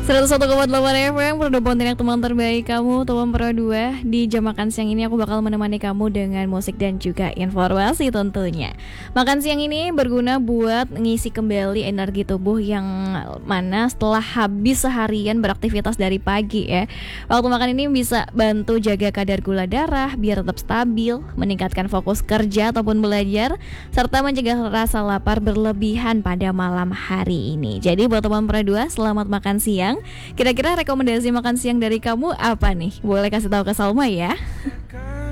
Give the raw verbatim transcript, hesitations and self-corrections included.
seratus satu koma delapan F M, Produk Pontianak, teman terbaik kamu, teman Pro dua. Di jam makan siang ini aku bakal menemani kamu dengan musik dan juga informasi tentunya. Makan siang ini berguna buat ngisi kembali energi tubuh yang mana setelah habis seharian beraktivitas dari pagi ya. Waktu makan ini bisa bantu jaga kadar gula darah biar tetap stabil, meningkatkan fokus kerja ataupun belajar, serta mencegah rasa lapar berlebihan pada malam hari ini. Jadi buat teman Pro dua, selamat makan siang. Kira-kira rekomendasi makan siang dari kamu apa nih? Boleh kasih tahu ke Salma ya.